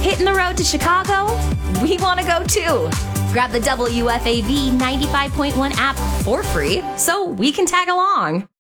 Hitting the road to Chicago? We want to go too. Grab the WFAV 95.1 app for free so we can tag along.